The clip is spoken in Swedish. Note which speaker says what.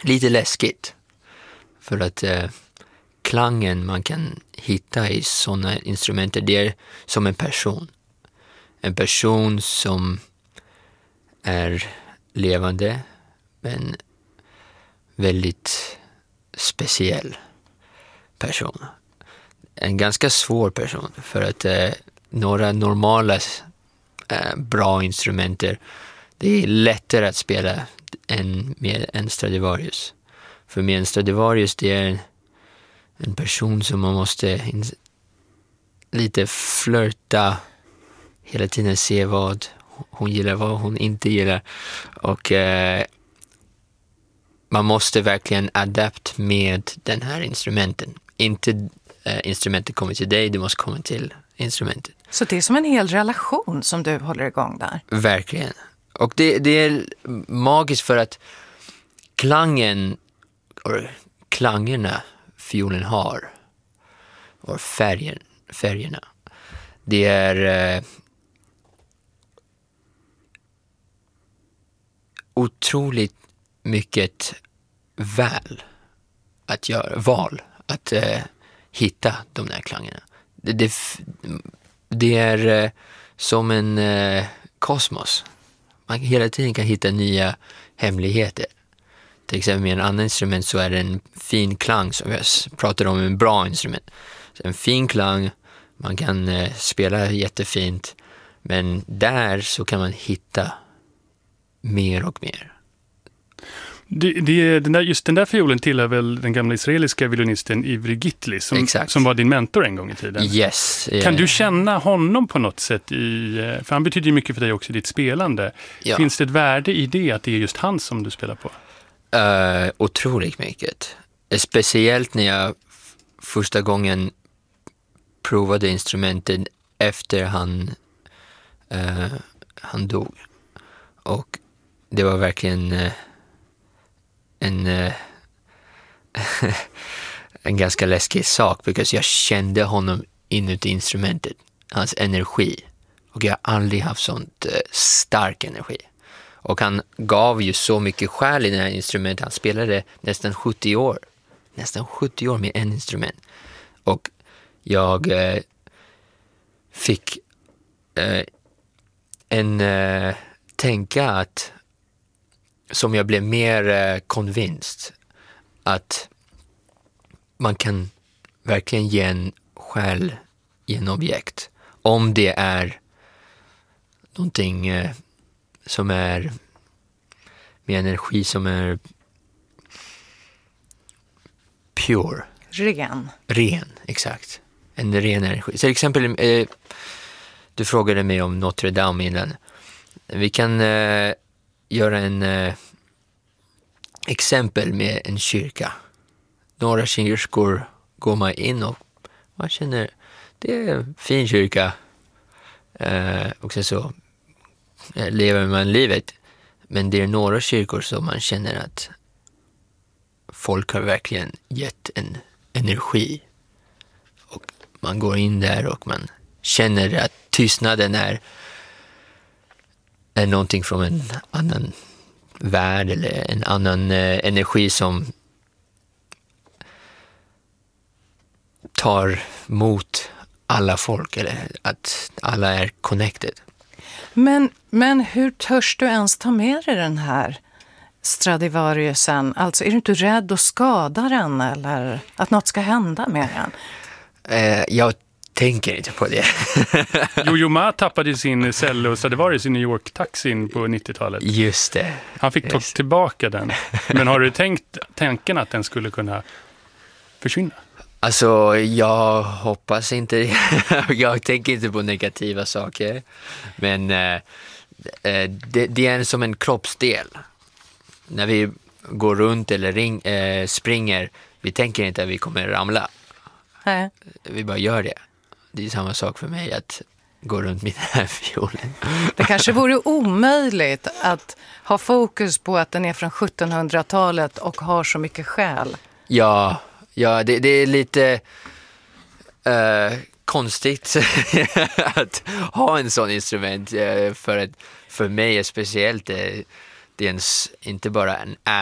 Speaker 1: lite läskigt. För att klangen man kan hitta i sådana instrumenter, det är som en person. En person som är levande men väldigt speciell person. En ganska svår person för att några normala bra instrumenter, det är lättare att spela än med en Stradivarius. För med en Stradivarius, det är en person som man måste lite flirta, hela tiden se vad hon gillar, vad hon inte gillar. Och man måste verkligen adapt med den här instrumenten. Inte instrumentet kommer till dig, du måste komma till instrumentet.
Speaker 2: Så det är som en hel relation som du håller igång där?
Speaker 1: Verkligen. Och det är magiskt för att klangerna fiolen har och färgerna, det är otroligt mycket val att hitta de där klangerna. Det är som en kosmos. Man hela tiden kan hitta nya hemligheter. Till exempel med en annan instrument så är det en fin klang, som jag pratar om, en bra instrument. Så en fin klang, man kan spela jättefint, men där så kan man hitta mer och mer.
Speaker 3: Just den där fiolen tillhör väl den gamla israeliska violinisten Ivry Gitli som var din mentor en gång i tiden.
Speaker 1: Yes.
Speaker 3: Kan du känna honom på något sätt? För han betyder ju mycket för dig också i ditt spelande. Ja. Finns det ett värde i det att det är just han som du spelar på?
Speaker 1: Otroligt mycket. Speciellt när jag första gången provade instrumenten efter han dog. Och det var verkligen en ganska läskig sak, för jag kände honom inuti instrumentet, hans energi, och jag har aldrig haft sånt stark energi, och han gav ju så mycket själ i det här instrumentet. Han spelade nästan 70 år med en instrument, och jag fick tänka att som jag blev mer convinced att man kan verkligen ge en själ i en objekt om det är någonting som är med energi som är pure. Ren, exakt. En ren energi. Till exempel, du frågade mig om Notre Dame innan. Vi kan göra en exempel med en kyrka. Några kyrkor går man in och man känner det är en fin kyrka, och sen så lever man livet. Men det är några kyrkor som man känner att folk har verkligen gett en energi, och man går in där och man känner att tystnaden är någonting från en annan värld eller en annan energi som tar mot alla folk, eller att alla är connected.
Speaker 2: Men hur törs du ens ta med dig den här Stradivariusen? Alltså, är du inte rädd att skada den eller att något ska hända med den?
Speaker 1: Jag tänker inte på det.
Speaker 3: Yo-Yo Ma tappade sin cello Stradivarius i New York-taxin på 90-talet.
Speaker 1: Just det.
Speaker 3: Han fick ta tillbaka den. Men har du tanken att den skulle kunna försvinna?
Speaker 1: Alltså, jag hoppas inte det. Jag tänker inte på negativa saker. Men det är som en kroppsdel. När vi går runt eller springer, vi tänker inte att vi kommer ramla.
Speaker 2: Nej.
Speaker 1: Vi bara gör det. Det är samma sak för mig att gå runt med den här fiolen.
Speaker 2: Det kanske vore omöjligt att ha fokus på att den är från 1700-talet och har så mycket själ.
Speaker 1: Ja, det är lite konstigt att ha en sån instrument, för mig är speciellt det är inte bara en